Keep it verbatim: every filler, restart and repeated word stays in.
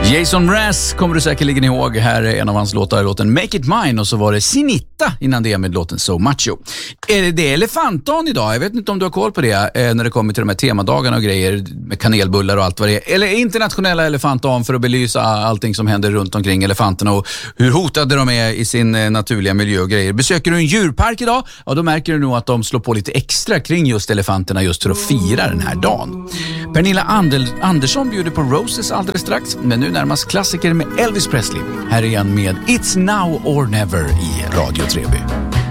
Jason Mraz kommer du säkerligen ihåg. Här är en av hans låtar, låten Make It Mine, och så var det Sinitta innan det med låten So Macho. Är det, det elefantdagen idag? Jag vet inte om du har koll på det eh, när det kommer till de här temadagarna och grejer med kanelbullar och allt vad det är. Eller internationella elefantdagen för att belysa allting som händer runt omkring elefanterna och hur hotade de är i sin eh, naturliga miljö och grejer. Besöker du en djurpark idag? Ja, då märker du nog att de slår på lite extra kring just elefanterna just för att fira den här dagen. Pernilla Andel- Andersson bjuder på Roses alldeles strax, men nu närmast klassiker med Elvis Presley. Här igen med It's Now or Never i Radio tre B.